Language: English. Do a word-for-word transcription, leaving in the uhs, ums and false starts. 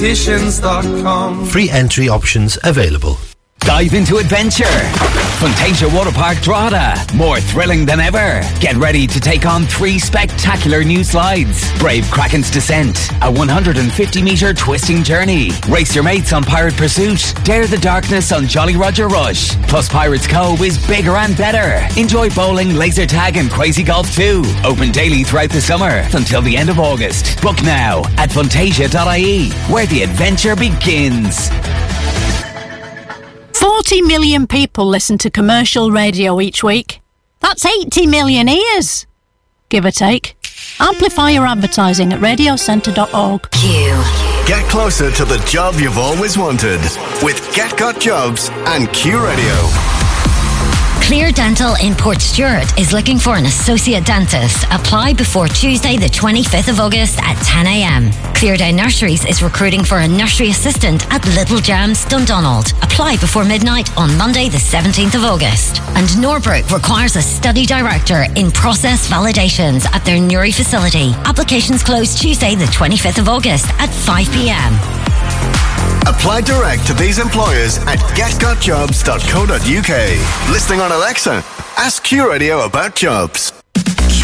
Free entry options available. Dive into adventure. Fantasia Water Park Drogheda. More thrilling than ever. Get ready to take on three spectacular new slides. Brave Kraken's Descent, a one hundred fifty metre twisting journey. Race your mates on Pirate Pursuit. Dare the darkness on Jolly Roger Rush. Plus Pirates Cove is bigger and better. Enjoy bowling, laser tag and crazy golf too. Open daily throughout the summer until the end of August. Book now at fantasia dot I E, where the adventure begins. forty million people listen to commercial radio each week. That's eighty million ears, give or take. Amplify your advertising at radio centre dot org. Q. Get closer to the job you've always wanted with Get Got Jobs and Q Radio. Clear Dental in Portstewart is looking for an associate dentist. Apply before Tuesday the twenty-fifth of August at ten a.m. Cleardown Nurseries is recruiting for a nursery assistant at Little Jams, Dundonald. Apply before midnight on Monday the seventeenth of August. And Norbrook requires a study director in process validations at their Newry facility. Applications close Tuesday the twenty-fifth of August at five p.m. Apply direct to these employers at get got jobs dot co dot U K. Listening on Alexa, ask Q Radio about jobs.